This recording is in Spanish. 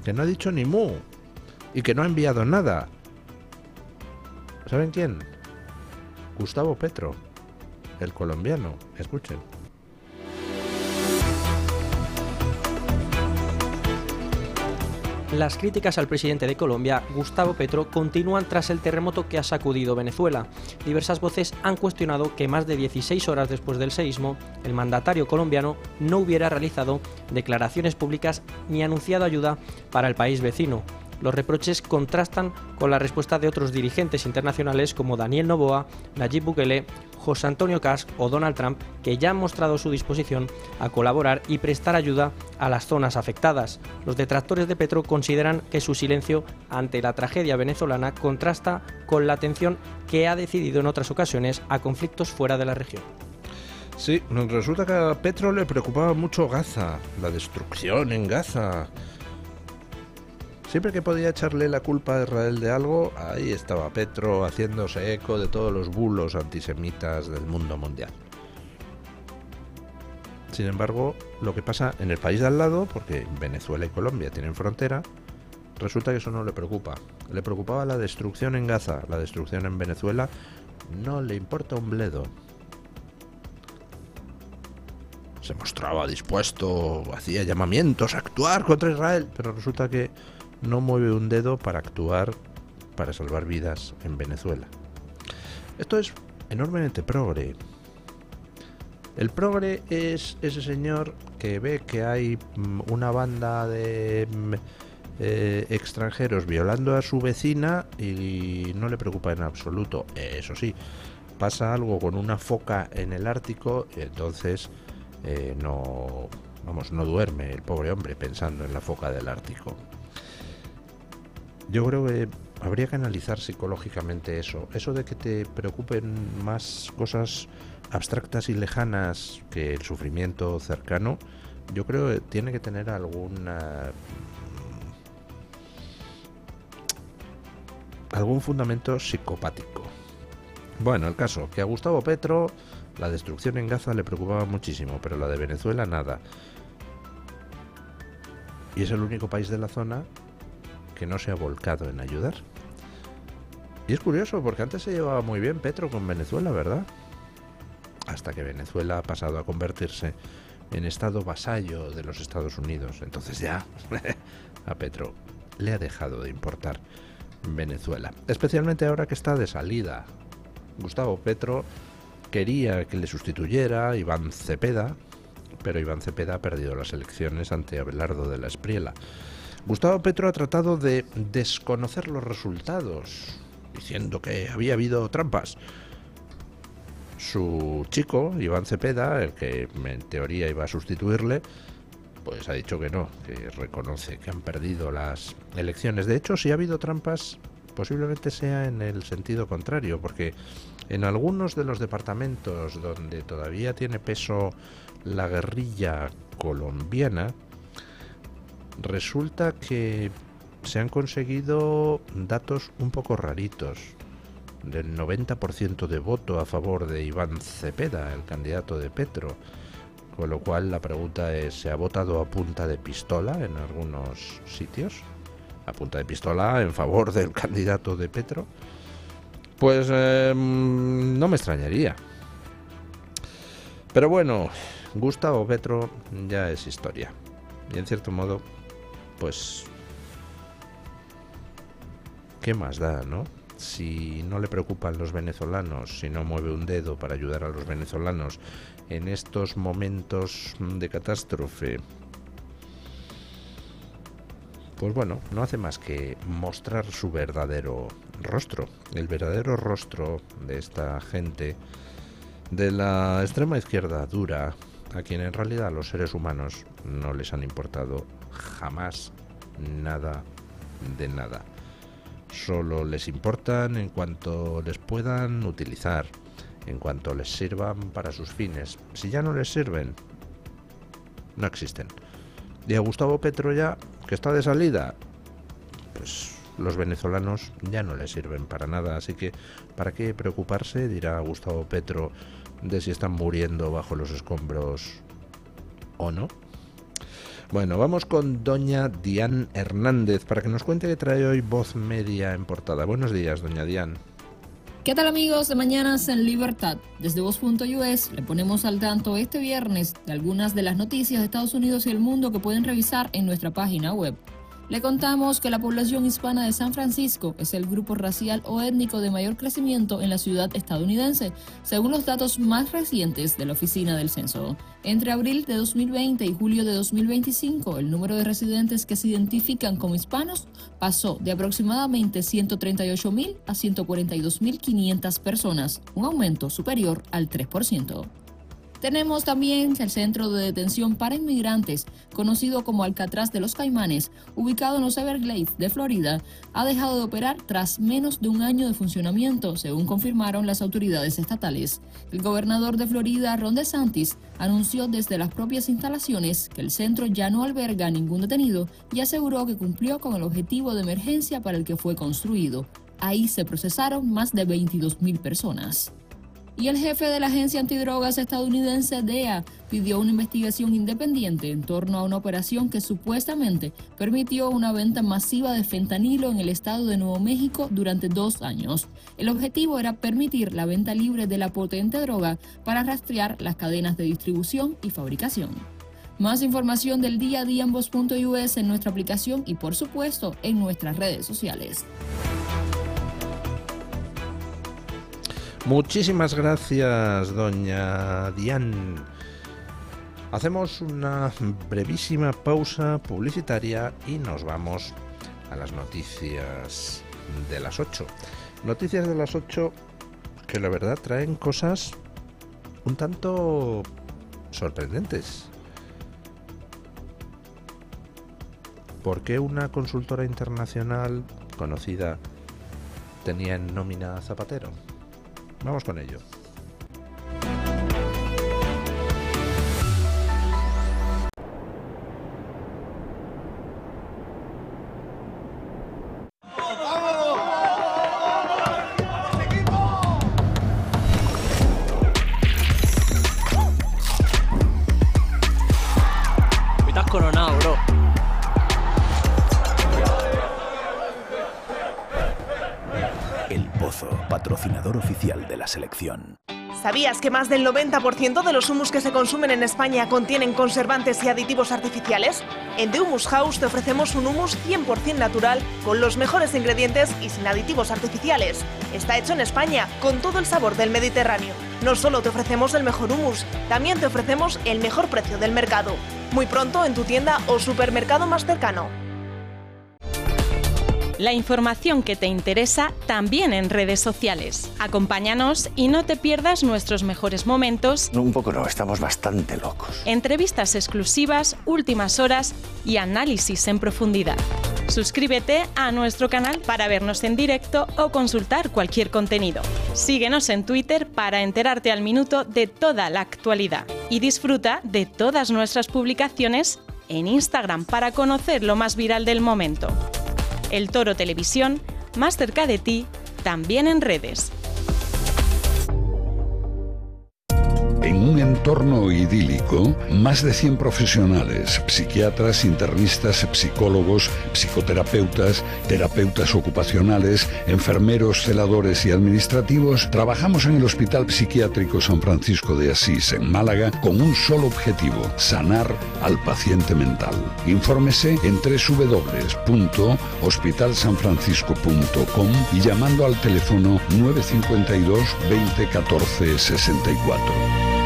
que no ha dicho ni mu y que no ha enviado nada. ¿Saben quién? Gustavo Petro, el colombiano. Escuchen. Las críticas al presidente de Colombia, Gustavo Petro, continúan tras el terremoto que ha sacudido Venezuela. Diversas voces han cuestionado que más de 16 horas después del seísmo, el mandatario colombiano no hubiera realizado declaraciones públicas ni anunciado ayuda para el país vecino. Los reproches contrastan con la respuesta de otros dirigentes internacionales como Daniel Noboa, Nayib Bukele, José Antonio Kast o Donald Trump, que ya han mostrado su disposición a colaborar y prestar ayuda a las zonas afectadas. Los detractores de Petro consideran que su silencio ante la tragedia venezolana contrasta con la atención que ha decidido en otras ocasiones a conflictos fuera de la región. Sí, resulta que a Petro le preocupaba mucho Gaza, la destrucción en Gaza. Siempre que podía echarle la culpa a Israel de algo, ahí estaba Petro haciéndose eco de todos los bulos antisemitas del mundo mundial. Sin embargo, lo que pasa en el país de al lado, porque Venezuela y Colombia tienen frontera, resulta que eso no le preocupa. Le preocupaba la destrucción en Gaza, la destrucción en Venezuela, no le importa un bledo. Se mostraba dispuesto, hacía llamamientos a actuar contra Israel, pero resulta que no mueve un dedo para actuar para salvar vidas en Venezuela. Esto es enormemente progre. El progre es ese señor que ve que hay una banda de extranjeros violando a su vecina y no le preocupa en absoluto. Eso sí, pasa algo con una foca en el Ártico y entonces no duerme el pobre hombre pensando en la foca del Ártico. Yo creo que habría que analizar psicológicamente eso de que te preocupen más cosas abstractas y lejanas que el sufrimiento cercano. Yo creo que tiene que tener algún fundamento psicopático. Bueno, el caso, que a Gustavo Petro la destrucción en Gaza le preocupaba muchísimo, pero la de Venezuela nada. Y es el único país de la zona que no se ha volcado en ayudar. Y es curioso, porque antes se llevaba muy bien Petro con Venezuela, ¿verdad? Hasta que Venezuela ha pasado a convertirse en estado vasallo de los Estados Unidos. Entonces ya a Petro le ha dejado de importar Venezuela. Especialmente ahora que está de salida. Gustavo Petro quería que le sustituyera Iván Cepeda, pero Iván Cepeda ha perdido las elecciones ante Abelardo de la Espriella. Gustavo Petro ha tratado de desconocer los resultados, diciendo que había habido trampas. Su chico, Iván Cepeda, el que en teoría iba a sustituirle, pues ha dicho que no, que reconoce que han perdido las elecciones. De hecho, si ha habido trampas, posiblemente sea en el sentido contrario, porque en algunos de los departamentos donde todavía tiene peso la guerrilla colombiana, resulta que se han conseguido datos un poco raritos, del 90% de voto a favor de Iván Cepeda, el candidato de Petro, con lo cual la pregunta es, ¿se ha votado a punta de pistola en algunos sitios? ¿A punta de pistola en favor del candidato de Petro? Pues no me extrañaría. Pero bueno, Gustavo Petro ya es historia. Y en cierto modo, pues, ¿qué más da, no? Si no le preocupan los venezolanos, si no mueve un dedo para ayudar a los venezolanos en estos momentos de catástrofe, pues bueno, no hace más que mostrar su verdadero rostro, el verdadero rostro de esta gente de la extrema izquierda dura, a quien en realidad los seres humanos no les han importado jamás nada de nada. Solo les importan en cuanto les puedan utilizar, en cuanto les sirvan para sus fines. Si ya no les sirven, no existen. Y a Gustavo Petro ya, que está de salida, pues los venezolanos ya no les sirven para nada. Así que, ¿para qué preocuparse? Dirá Gustavo Petro, de si están muriendo bajo los escombros o no. Bueno, vamos con doña Diane Hernández para que nos cuente qué trae hoy Voz Media en portada. Buenos días, doña Diane. ¿Qué tal, amigos de Mañanas en Libertad? Desde Voz.us le ponemos al tanto este viernes de algunas de las noticias de Estados Unidos y el mundo que pueden revisar en nuestra página web. Le contamos que la población hispana de San Francisco es el grupo racial o étnico de mayor crecimiento en la ciudad estadounidense, según los datos más recientes de la Oficina del Censo. Entre abril de 2020 y julio de 2025, el número de residentes que se identifican como hispanos pasó de aproximadamente 138.000 a 142.500 personas, un aumento superior al 3%. Tenemos también el Centro de Detención para Inmigrantes, conocido como Alcatraz de los Caimanes, ubicado en los Everglades de Florida, ha dejado de operar tras menos de un año de funcionamiento, según confirmaron las autoridades estatales. El gobernador de Florida, Ron DeSantis, anunció desde las propias instalaciones que el centro ya no alberga a ningún detenido y aseguró que cumplió con el objetivo de emergencia para el que fue construido. Ahí se procesaron más de 22.000 personas. Y el jefe de la agencia antidrogas estadounidense DEA pidió una investigación independiente en torno a una operación que supuestamente permitió una venta masiva de fentanilo en el estado de Nuevo México durante 2 años. El objetivo era permitir la venta libre de la potente droga para rastrear las cadenas de distribución y fabricación. Más información del día a día en Voz.us en nuestra aplicación y, por supuesto, en nuestras redes sociales. Muchísimas gracias, doña Diane. Hacemos una brevísima pausa publicitaria y nos vamos a las noticias de las 8. Noticias de las 8 que la verdad traen cosas un tanto sorprendentes. ¿Por qué una consultora internacional conocida tenía en nómina a Zapatero? Vamos con ello. Me estás coronado, bro. El Pozo, patrocinador oficial de la selección. ¿Sabías que más del 90% de los humus que se consumen en España contienen conservantes y aditivos artificiales? En The Humus House te ofrecemos un humus 100% natural, con los mejores ingredientes y sin aditivos artificiales. Está hecho en España, con todo el sabor del Mediterráneo. No solo te ofrecemos el mejor humus, también te ofrecemos el mejor precio del mercado. Muy pronto en tu tienda o supermercado más cercano. La información que te interesa también en redes sociales. Acompáñanos y no te pierdas nuestros mejores momentos. No, un poco no, estamos bastante locos. Entrevistas exclusivas, últimas horas y análisis en profundidad. Suscríbete a nuestro canal para vernos en directo o consultar cualquier contenido. Síguenos en Twitter para enterarte al minuto de toda la actualidad. Y disfruta de todas nuestras publicaciones en Instagram para conocer lo más viral del momento. El Toro Televisión, más cerca de ti, también en redes. En un entorno idílico, más de 100 profesionales, psiquiatras, internistas, psicólogos, psicoterapeutas, terapeutas ocupacionales, enfermeros, celadores y administrativos, trabajamos en el Hospital Psiquiátrico San Francisco de Asís, en Málaga, con un solo objetivo: sanar al paciente mental. Infórmese en www.hospitalsanfrancisco.com y llamando al teléfono 952 20 14 64.